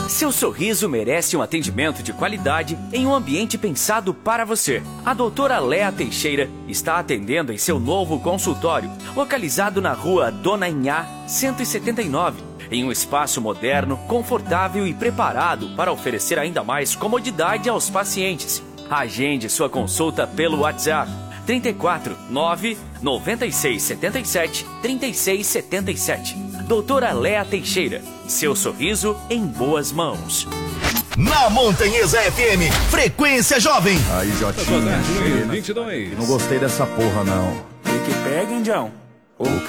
Seu sorriso merece um atendimento de qualidade em um ambiente pensado para você. A doutora Léa Teixeira está atendendo em seu novo consultório, localizado na rua Dona Inhá, 179, em um espaço moderno, confortável e preparado para oferecer ainda mais comodidade aos pacientes. Agende sua consulta pelo WhatsApp 34 9 96 77 36 77. Doutora Léa Teixeira, seu sorriso em boas mãos. Na Montanhesa FM, Frequência Jovem. Aí, Jotinha. 22. Não gostei dessa porra, não. Que pega, Indião.